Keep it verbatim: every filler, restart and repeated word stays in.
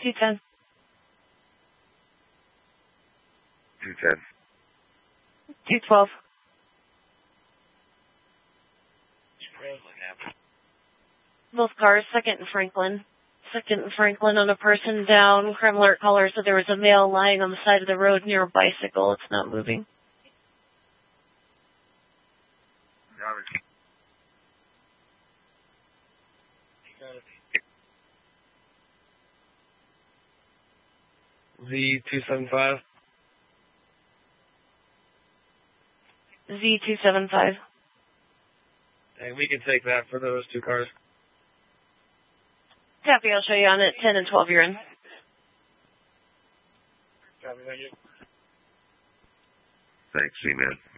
two ten. two ten. two twelve. Both cars, second and Franklin. Second and Franklin on a person down. Crime alert caller said there was a male lying on the side of the road near a bicycle. It's not moving. Got it. Z two seven five. Z two seven five. And we can take that for those two cars. Copy, I'll show you on it. ten and twelve, you're in. Copy, thank you. Thanks, C-Man.